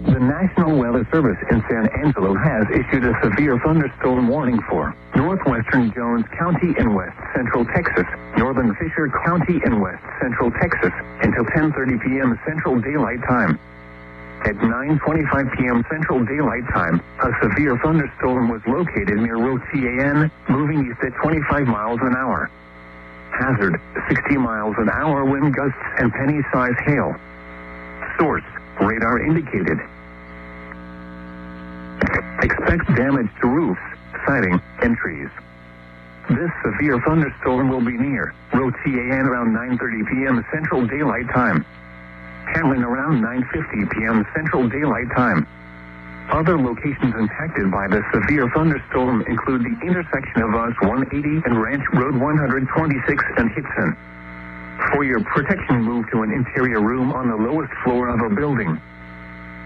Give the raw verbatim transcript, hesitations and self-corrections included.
The National Weather Service in San Angelo has issued a severe thunderstorm warning for northwestern Jones County and west central Texas, northern Fisher County and west central Texas until ten thirty p.m. Central Daylight Time. At nine twenty-five p.m. Central Daylight Time, a severe thunderstorm was located near Rochian, moving east at twenty-five miles an hour. Hazard, sixty miles an hour wind gusts and penny-sized hail. Source, radar indicated. Expect damage to roofs, siding, and trees. This severe thunderstorm will be near Rochian around nine thirty p.m. Central Daylight Time. Hamlin around nine fifty p.m. Central Daylight Time. Other locations impacted by the severe thunderstorm include the intersection of U S one eighty and Ranch Road one twenty-six and Hitson. For your protection, move to an interior room on the lowest floor of a building.